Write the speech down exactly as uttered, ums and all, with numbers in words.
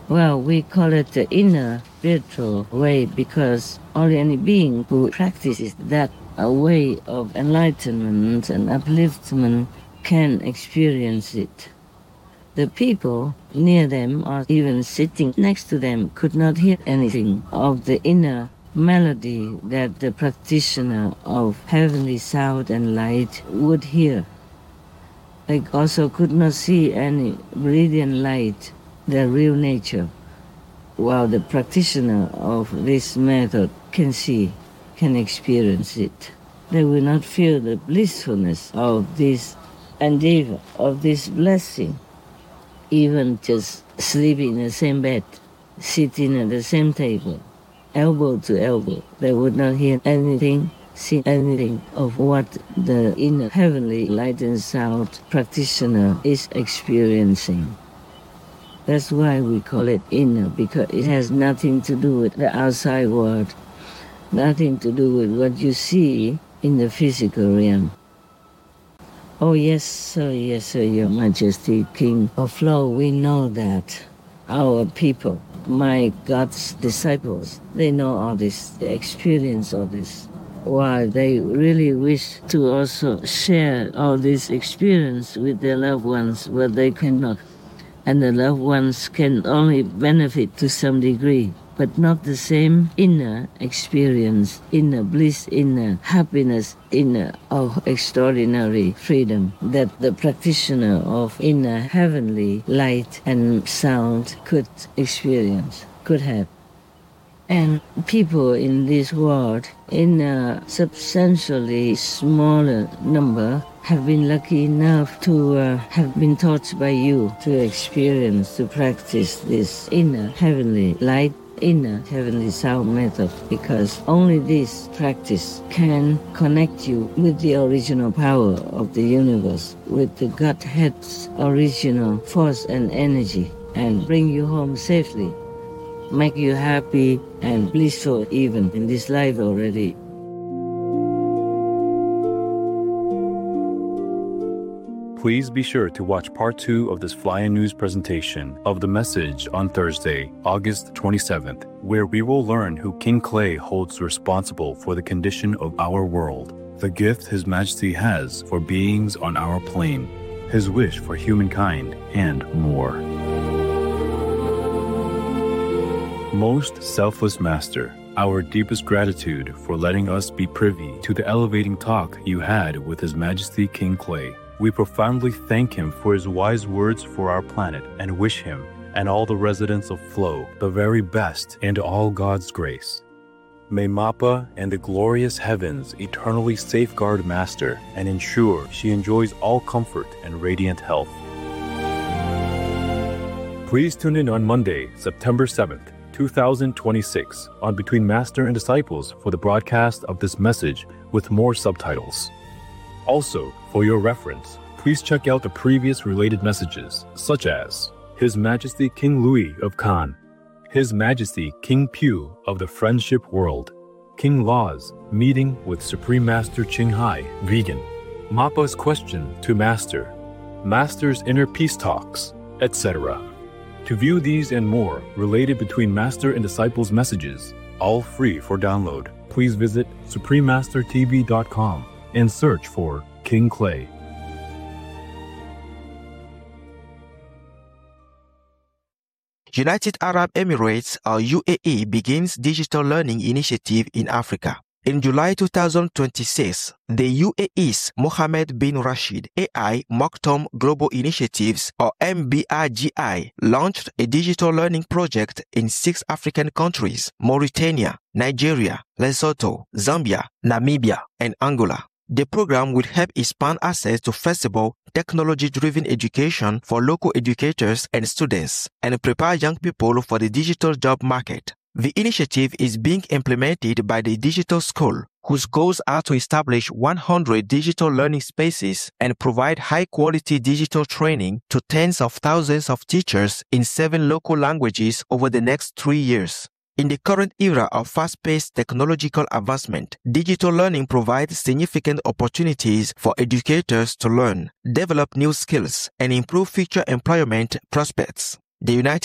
Well, we call it the inner spiritual way because only any being who practices that a way of enlightenment and upliftment can experience it. The people near them or even sitting next to them could not hear anything of the inner melody that the practitioner of heavenly sound and light would hear. They also could not see any brilliant light, their real nature, while the practitioner of this method can see, can experience it. They will not feel the blissfulness of this endeavor, of this blessing, even just sleeping in the same bed, sitting at the same table, elbow to elbow. They would not hear anything, see anything of what the inner heavenly light and sound practitioner is experiencing. That's why we call it inner, because it has nothing to do with the outside world, nothing to do with what you see in the physical realm. Oh yes, sir, yes, sir, Your Majesty, King of Flow, we know that our people, my God's disciples, they know all this, they experience all this. While they really wish to also share all this experience with their loved ones, but they cannot. And the loved ones can only benefit to some degree, but not the same inner experience, inner bliss, inner happiness, inner oh, extraordinary freedom that the practitioner of inner heavenly light and sound could experience, could have. And people in this world, in a substantially smaller number, have been lucky enough to uh, have been taught by you to experience, to practice this inner heavenly light, inner heavenly sound method, because only this practice can connect you with the original power of the universe, with the Godhead's original force and energy, and bring you home safely, make you happy and blissful even in this life already. Please be sure to watch part two of this Fly News presentation of the message on Thursday, August twenty-seventh, where we will learn who King Clay holds responsible for the condition of our world, the gift His Majesty has for beings on our plane, his wish for humankind, and more. Most selfless Master, our deepest gratitude for letting us be privy to the elevating talk you had with His Majesty King Clay. We profoundly thank him for his wise words for our planet and wish him and all the residents of Flow the very best and all God's grace. May Mappa and the glorious heavens eternally safeguard Master and ensure she enjoys all comfort and radiant health. Please tune in on Monday, September seventh, two thousand twenty-six on Between Master and Disciples for the broadcast of this message with more subtitles. Also, for your reference, please check out the previous related messages, such as His Majesty King Louis of Khan, His Majesty King Pew of the Friendship World, King Law's meeting with Supreme Master Ching Hai, vegan, Mappa's question to Master, Master's inner peace talks, et cetera. To view these and more related Between Master and Disciples messages, all free for download, please visit supreme master t v dot com and search for King Clay. United Arab Emirates, or U A E, begins digital learning initiative in Africa. In July two thousand twenty-six, the U A E's Mohammed bin Rashid A I Maktoum Global Initiatives, or M B R G I, launched a digital learning project in six African countries: Mauritania, Nigeria, Lesotho, Zambia, Namibia, and Angola. The program will help expand access to flexible, technology-driven education for local educators and students, and prepare young people for the digital job market. The initiative is being implemented by the Digital School, whose goals are to establish one hundred digital learning spaces and provide high-quality digital training to tens of thousands of teachers in seven local languages over the next three years. In the current era of fast-paced technological advancement, digital learning provides significant opportunities for educators to learn, develop new skills, and improve future employment prospects. The United